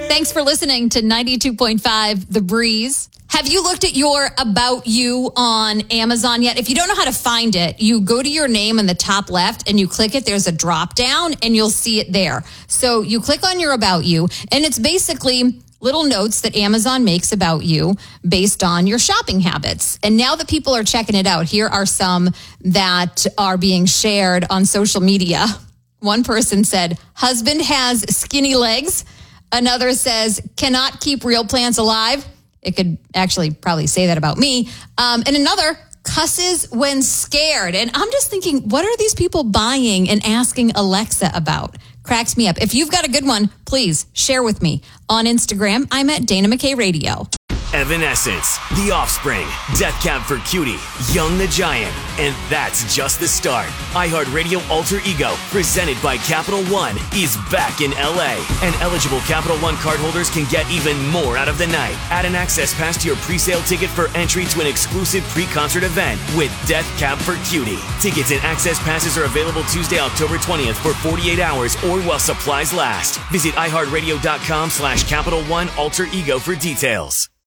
Thanks for listening to 92.5 The Breeze. Have you looked at your About You on Amazon yet? If you don't know how to find it, you go to your name in the top left and you click it. There's a drop down and you'll see it there. So you click on your About You and it's basically little notes that Amazon makes about you based on your shopping habits. And now that people are checking it out, here are some that are being shared on social media. One person said, husband has skinny legs. Another says, cannot keep real plants alive. It could actually probably say that about me. And another, cusses when scared. And I'm just thinking, what are these people buying and asking Alexa about? Cracks me up. If you've got a good one, please share with me. On Instagram, I'm at Dana McKay Radio. Evanescence, The Offspring, Death Cab for Cutie, Young the Giant, and that's just the start. iHeartRadio Alter Ego, presented by Capital One, is back in LA. And eligible Capital One cardholders can get even more out of the night. Add an access pass to your pre-sale ticket for entry to an exclusive pre-concert event with Death Cab for Cutie. Tickets and access passes are available Tuesday, October 20th for 48 hours or while supplies last. Visit iHeartRadio.com/Capital One Alter Ego for details.